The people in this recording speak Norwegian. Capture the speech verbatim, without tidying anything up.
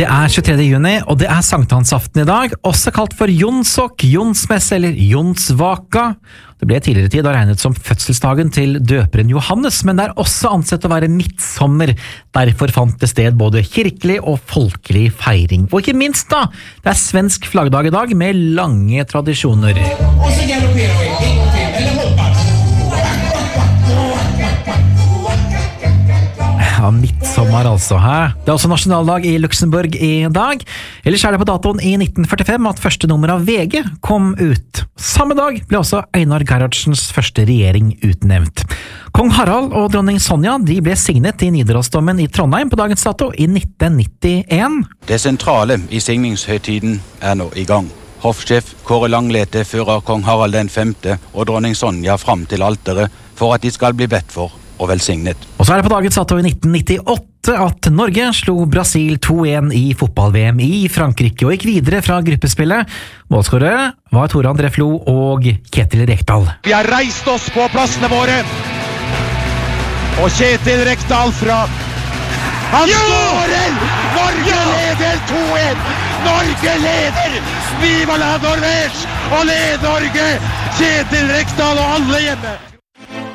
Det er tjuetredje juni, og det er sankthansaften i dag, også kalt for Jonsok, Jonsmesse eller Jonsvaka. Det ble tidligere tid regnet som fødselsdagen til døperen Johannes, men det er også ansett å være midtsommer. Derfor fant det sted både kirkelig og folkelig feiring. Og ikke minst da, det er svensk flaggdag i dag med lange tradisjoner. Og så galopperer vi, en gang til, eller hopper. Ja, midtsommer altså, hæ? Det er også nasjonaldag i Luxembourg i dag. Ellers er det på datoen i nitten førtifem at første nummer av V G kom ut. Samme dag ble også Einar Gerhardsens første regjering utnevnt. Kong Harald og dronning Sonja de ble signet i Nidarosdomen i Trondheim på dagens dato i nitten nittien. Det sentrale i signingshøytiden er nå i gang. Hoffsjef Kåre Langlete fører kong Harald den femte og dronning Sonja fram til alteret for at de skal bli bedt for og velsignet. Og så er det på dagens dato i nitten nittiåtte at Norge slo Brasil to en i fotball-V M i Frankrike og gikk videre fra gruppespillet. Målskårere var Tore André Flo og Kjetil Rekdal. Vi har reist oss på plassene våre, og Kjetil Rekdal fra... Han skårer! Norge leder to en! Norge leder! Viva la Norvège! Og led Norge! Kjetil Rekdal og alle hjemme!